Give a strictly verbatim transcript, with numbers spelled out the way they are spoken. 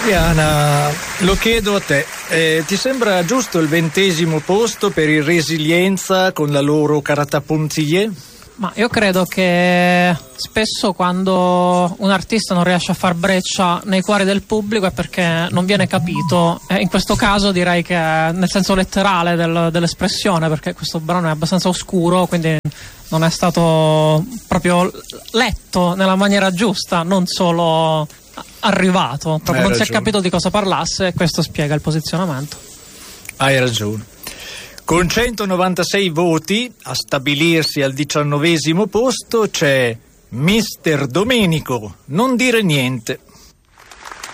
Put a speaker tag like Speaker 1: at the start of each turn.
Speaker 1: Diana, lo chiedo a te, eh, ti sembra giusto il ventesimo posto per il Resilienza con la loro Caratapuntie?
Speaker 2: Ma io credo che spesso quando un artista non riesce a far breccia nei cuori del pubblico è perché non viene capito, e in questo caso direi che nel senso letterale del, dell'espressione, perché questo brano è abbastanza oscuro, quindi non è stato proprio letto nella maniera giusta, non solo arrivato, proprio non si è capito di cosa parlasse, e questo spiega il posizionamento.
Speaker 1: Hai ragione. Con centonovantasei voti a stabilirsi al diciannovesimo posto c'è Mister Domenico, Non dire niente.